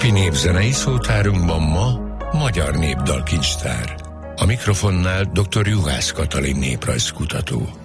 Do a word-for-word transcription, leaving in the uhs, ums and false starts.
napi népzenei szótárunkban ma Magyar Népdalkincstár. A mikrofonnál dr. Juhász Katalin néprajzkutató.